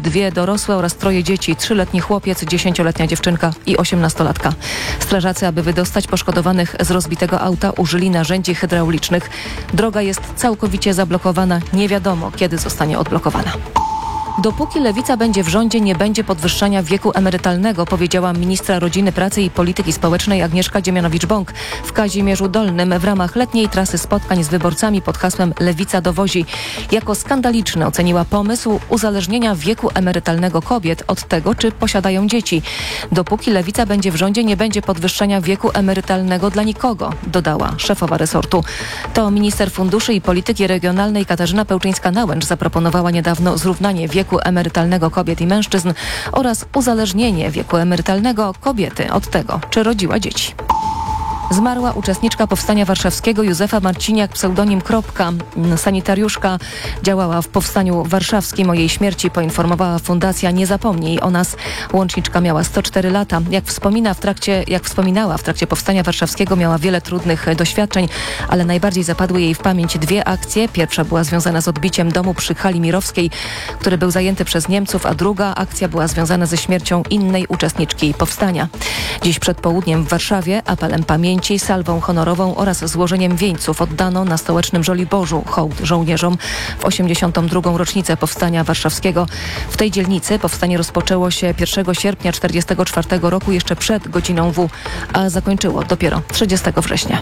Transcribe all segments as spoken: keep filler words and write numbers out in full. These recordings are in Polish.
dwie dorosłe oraz troje dzieci, trzyletni chłopiec, dziesięcioletnia dziewczynka i osiemnastolatka. Strażacy, aby wydostać poszkodowanych z rozbitego auta, użyli narzędzi hydraulicznych. Droga jest całkowicie zablokowana. Nie wiadomo, kiedy zostanie odblokowana. Dopóki Lewica będzie w rządzie, nie będzie podwyższania wieku emerytalnego, powiedziała ministra Rodziny, Pracy i Polityki Społecznej Agnieszka Dziemianowicz-Bąk w Kazimierzu Dolnym w ramach letniej trasy spotkań z wyborcami pod hasłem Lewica dowozi. Jako skandaliczny oceniła pomysł uzależnienia wieku emerytalnego kobiet od tego, czy posiadają dzieci. Dopóki Lewica będzie w rządzie, nie będzie podwyższania wieku emerytalnego dla nikogo, dodała szefowa resortu. To minister Funduszy i Polityki Regionalnej Katarzyna Pełczyńska-Nałęcz zaproponowała niedawno zrównanie wieku emerytalnego kobiet i mężczyzn oraz uzależnienie wieku emerytalnego kobiety od tego, czy rodziła dzieci. Zmarła uczestniczka Powstania Warszawskiego Józefa Marciniak, pseudonim Kropka. Sanitariuszka działała w Powstaniu Warszawskim. O jej śmierci poinformowała Fundacja Nie Zapomnij o nas. Łączniczka miała sto cztery lata. Jak wspomina w trakcie, jak wspominała, w trakcie Powstania Warszawskiego miała wiele trudnych doświadczeń, ale najbardziej zapadły jej w pamięć dwie akcje. Pierwsza była związana z odbiciem domu przy Hali Mirowskiej, który był zajęty przez Niemców, a druga akcja była związana ze śmiercią innej uczestniczki Powstania. Dziś przed południem w Warszawie apelem pamięci, salwą honorową oraz złożeniem wieńców oddano na stołecznym Żoliborzu hołd żołnierzom w osiemdziesiątą drugą rocznicę Powstania Warszawskiego. W tej dzielnicy powstanie rozpoczęło się pierwszego sierpnia tysiąc dziewięćset czterdziestego czwartego roku jeszcze przed godziną W, a zakończyło dopiero trzydziestego września.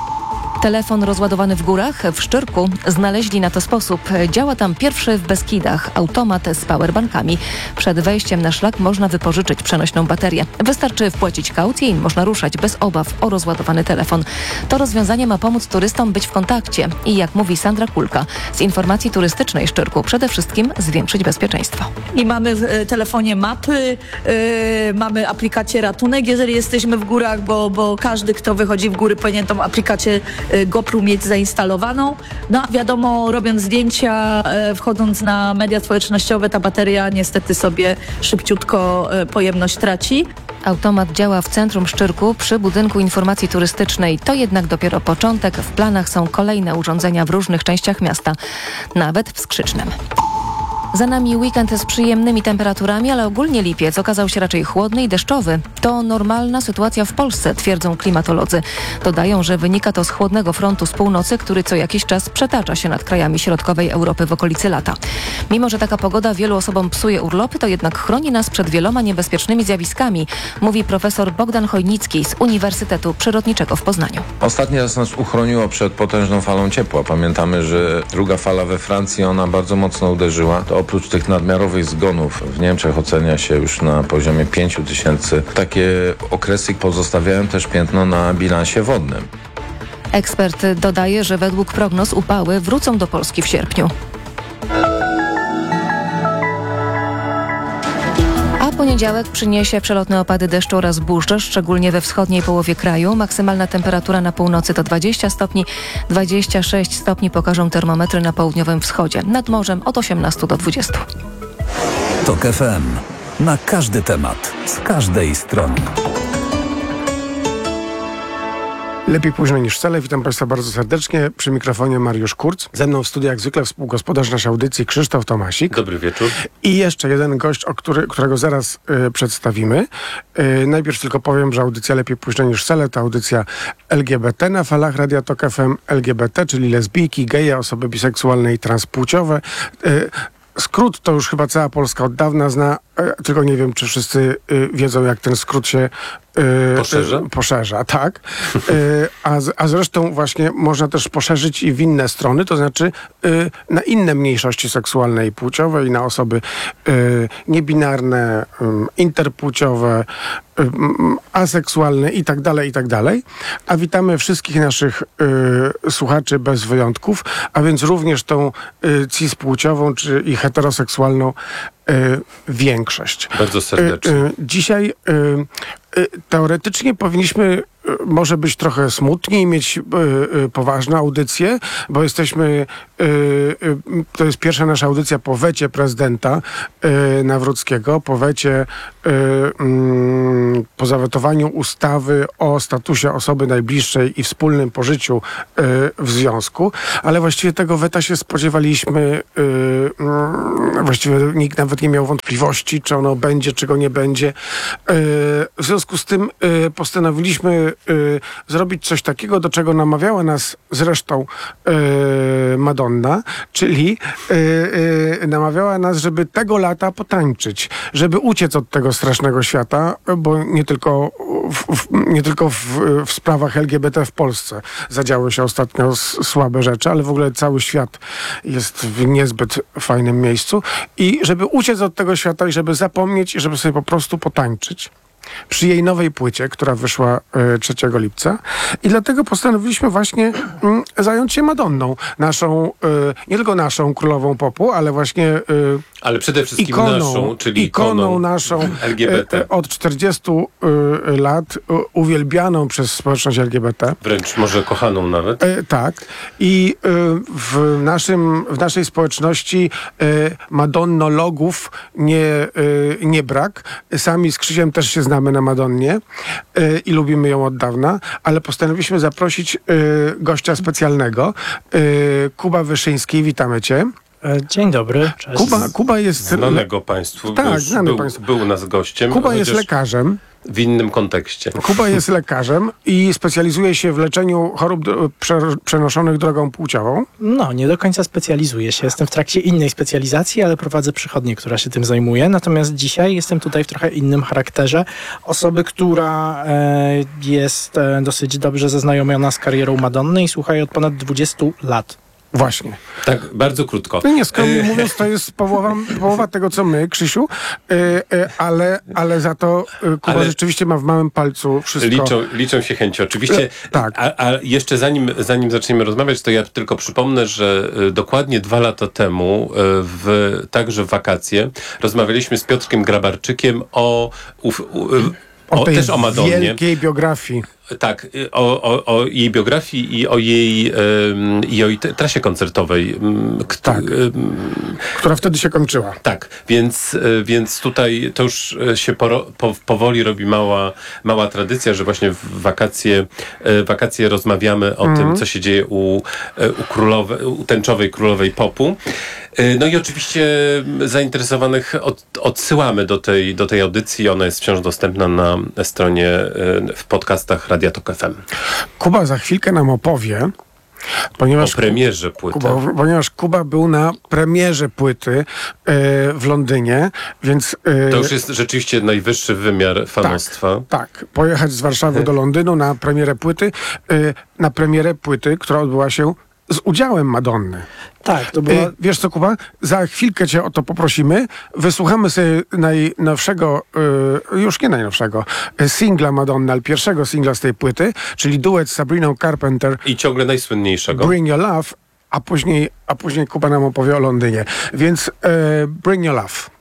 Telefon rozładowany w górach w Szczyrku znaleźli na to sposób. Działa tam pierwszy w Beskidach automat z powerbankami. Przed wejściem na szlak można wypożyczyć przenośną baterię. Wystarczy wpłacić kaucję i można ruszać bez obaw o rozładowany telefon. To rozwiązanie ma pomóc turystom być w kontakcie i, jak mówi Sandra Kulka z informacji turystycznej Szczyrku, przede wszystkim zwiększyć bezpieczeństwo. I mamy w telefonie mapy, yy, mamy aplikację Ratunek, jeżeli jesteśmy w górach, bo, bo każdy, kto wychodzi w góry, powinien tą aplikację GoPro mieć zainstalowaną. No a wiadomo, robiąc zdjęcia, e, wchodząc na media społecznościowe, ta bateria niestety sobie szybciutko e, pojemność traci. Automat działa w centrum Szczyrku przy budynku informacji turystycznej. To jednak dopiero początek. W planach są kolejne urządzenia w różnych częściach miasta, nawet w Skrzycznem. Za nami weekend z przyjemnymi temperaturami, ale ogólnie lipiec okazał się raczej chłodny i deszczowy. To normalna sytuacja w Polsce, twierdzą klimatolodzy. Dodają, że wynika to z chłodnego frontu z północy, który co jakiś czas przetacza się nad krajami środkowej Europy w okolicy lata. Mimo że taka pogoda wielu osobom psuje urlopy, to jednak chroni nas przed wieloma niebezpiecznymi zjawiskami, mówi profesor Bogdan Chojnicki z Uniwersytetu Przyrodniczego w Poznaniu. Ostatni raz nas uchroniło przed potężną falą ciepła. Pamiętamy, że druga fala we Francji, ona bardzo mocno uderzyła. To oprócz tych nadmiarowych zgonów w Niemczech ocenia się już na poziomie pięć tysięcy. Takie okresy pozostawiają też piętno na bilansie wodnym. Ekspert dodaje, że według prognoz upały wrócą do Polski w sierpniu. A poniedziałek przyniesie przelotne opady deszczu oraz burze, szczególnie we wschodniej połowie kraju. Maksymalna temperatura na północy to dwadzieścia stopni, dwadzieścia sześć stopni pokażą termometry na południowym wschodzie. Nad morzem od osiemnastu do dwudziestu. Tok F M. Na każdy temat, z każdej strony. Lepiej późno niż wcale. Witam Państwa bardzo serdecznie. Przy mikrofonie Mariusz Kurz. Ze mną w studiu jak zwykle współgospodarz naszej audycji Krzysztof Tomasik. Dobry wieczór. I jeszcze jeden gość, o który, którego zaraz y, przedstawimy. Y, najpierw tylko powiem, że audycja Lepiej późno niż wcale to audycja L G B T na falach Radia Tok F M. L G B T, czyli lesbijki, geje, osoby biseksualne i transpłciowe. Y, Skrót to już chyba cała Polska od dawna zna, e, tylko nie wiem, czy wszyscy y, wiedzą, jak ten skrót się y, poszerza. Y, poszerza, tak. y, a, z, a zresztą właśnie można też poszerzyć i w inne strony, to znaczy y, na inne mniejszości seksualne i płciowe i na osoby y, niebinarne, y, interpłciowe, y, y, aseksualne i tak dalej, i tak dalej. A witamy wszystkich naszych y, słuchaczy bez wyjątków, a więc również tą y, cispłciową czy i heteroseksualną y, większość. Bardzo serdecznie. Y, y, dzisiaj y, y, teoretycznie powinniśmy może być trochę smutniej, mieć y, y, poważne audycje, bo jesteśmy, y, y, to jest pierwsza nasza audycja po wecie prezydenta y, Nawrockiego, po wecie, y, y, po zawetowaniu ustawy o statusie osoby najbliższej i wspólnym pożyciu y, w związku, ale właściwie tego weta się spodziewaliśmy, y, y, właściwie nikt nawet nie miał wątpliwości, czy ono będzie, czy go nie będzie. Y, w związku z tym y, postanowiliśmy y, zrobić coś takiego, do czego namawiała nas zresztą y, Madonna, czyli y, y, namawiała nas, żeby tego lata potańczyć, żeby uciec od tego strasznego świata, bo nie tylko w, w, nie tylko w, w sprawach L G B T w Polsce zadziały się ostatnio s- słabe rzeczy, ale w ogóle cały świat jest w niezbyt fajnym miejscu i żeby uciec od tego świata i żeby zapomnieć i żeby sobie po prostu potańczyć przy jej nowej płycie, która wyszła y, trzeciego lipca. I dlatego postanowiliśmy właśnie mm, zająć się Madonną. Naszą, y, nie tylko naszą królową popu, ale właśnie y, Ale przede wszystkim ikoną, naszą, czyli ikoną ikoną naszą L G B T. y, y, od czterdziestu y, lat y, uwielbianą przez społeczność L G B T. Wręcz może kochaną nawet. E, tak. I e, w, naszym, w naszej społeczności e, madonnologów nie, e, nie brak. Sami z Krzysiem też się znamy na Madonnie e, i lubimy ją od dawna, ale postanowiliśmy zaprosić e, gościa specjalnego. E, Kuba Wyszyński, witamy cię. E, Dzień dobry, cześć. Kuba, Kuba jest... Znanego państwu. Tak, Już znany był, państwu. był u nas gościem. Kuba jest chociaż lekarzem. w innym kontekście. Kuba jest lekarzem i specjalizuje się w leczeniu chorób do, prze, przenoszonych drogą płciową. No, nie do końca specjalizuję się. Jestem w trakcie innej specjalizacji, ale prowadzę przychodnię, która się tym zajmuje. Natomiast dzisiaj jestem tutaj w trochę innym charakterze. Osoby, która e, jest e, dosyć dobrze zaznajomiona z karierą Madonny i słucha jej od ponad dwudziestu lat. Właśnie. Tak, bardzo krótko. No nie, skromnie mówiąc, to jest połowa, połowa tego, co my, Krzysiu, y, y, ale, ale za to y, Kuba Ale rzeczywiście ma w małym palcu wszystko. Liczą, liczą się chęci, oczywiście. E, tak. A, a jeszcze zanim, zanim zaczniemy rozmawiać, to ja tylko przypomnę, że y, dokładnie dwa lata temu, y, w, także w wakacje, rozmawialiśmy z Piotrkiem Grabarczykiem o, uf, u, o, O tej też o Madonnie. wielkiej biografii. Tak, y, o, o, o jej biografii i o jej, ym, i o jej te- trasie koncertowej. ym, kt- Tak. ym, Która wtedy się kończyła. tak, więc, y, więc tutaj to już y, się poro, po, powoli robi mała, mała tradycja, że właśnie w wakacje, y, wakacje rozmawiamy o tym, co się dzieje u, y, u, królowe, u tęczowej królowej popu. Y, No i oczywiście zainteresowanych od, odsyłamy do tej, do tej audycji. Ona jest wciąż dostępna na stronie, y, w podcastach Radia Tok F M. Kuba za chwilkę nam opowie, ponieważ O premierze płyty. Kuba, ponieważ Kuba był na premierze płyty e, w Londynie, więc... e, To już jest rzeczywiście najwyższy wymiar fanostwa. Tak, pojechać z Warszawy do Londynu na premierę płyty, e, na premierę płyty, która odbyła się z udziałem Madonny. Tak, to była... E, wiesz co, Kuba? Za chwilkę cię o to poprosimy. Wysłuchamy sobie najnowszego, e, już nie najnowszego, e, singla Madonna, ale pierwszego singla z tej płyty, czyli duet z Sabriną Carpenter, I ciągle najsłynniejszego. Bring Your Love, a później, a później Kuba nam opowie o Londynie. Więc e, Bring Your Love.